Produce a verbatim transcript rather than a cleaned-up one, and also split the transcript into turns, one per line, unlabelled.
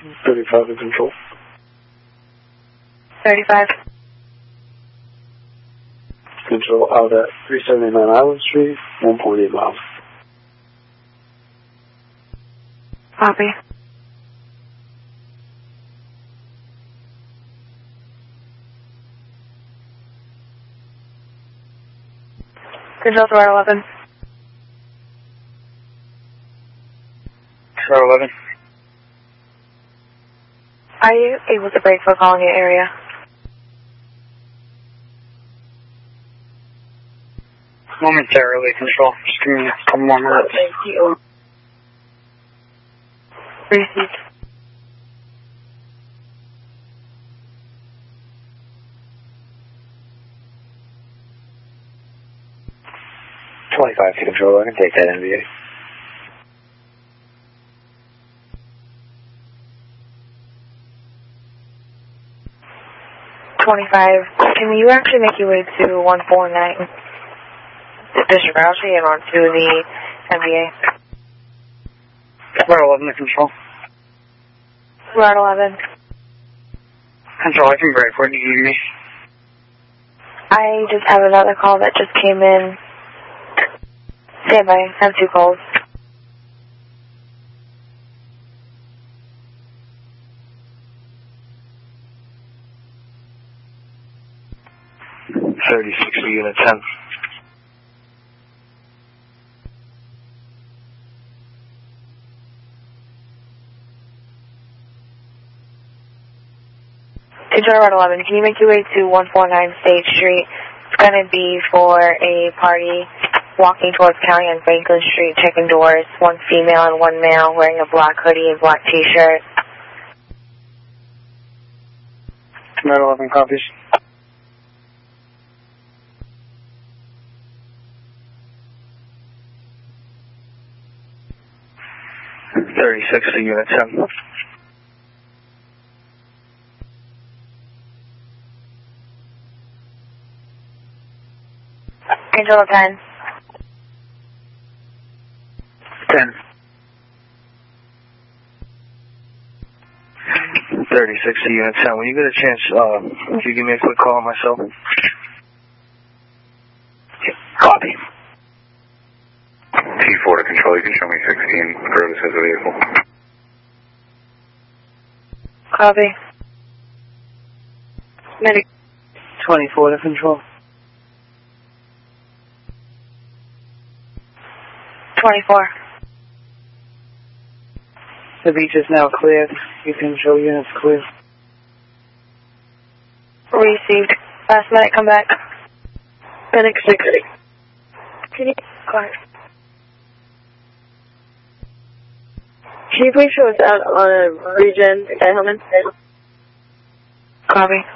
thirty-five to control.
thirty-five.
Control out at three seventy-nine Island Street, one point eight miles.
Copy. Control to Route eleven.
Route eleven.
Are you able to break for calling your area?
Momentarily, Control. Just give me a couple more minutes.
Thank you. Received.
twenty-five to Control. I can take that N V A.
twenty-five. Can you actually make your way to one four nine? District Rousey and on to the N B A.
Route eleven to Control.
Route eleven.
Control, I can break. Where do you need me?
I just have another call that just came in. Stand by. I have two calls.
thirty-six to Unit ten.
Control Route eleven, can you make your way to one four nine State Street? It's going to be for a party walking towards County on Franklin Street, checking doors. One female and one male wearing a black hoodie and black t-shirt.
Route eleven copies.
thirty-six to Unit ten.
Control ten.
ten.
thirty-six to Unit ten. When you get a chance, uh, can you give me a quick call on my cell?
Copy.
T four to Control, you can show me sixteen, Curtis has a vehicle.
Copy. Medic.
twenty-four to Control.
twenty-four.
The beach is now cleared. You can show units clear.
Received. Last medic, come back. Medic sixty. Can you... Car. Can you please show us out on a region at Hillman? Copy.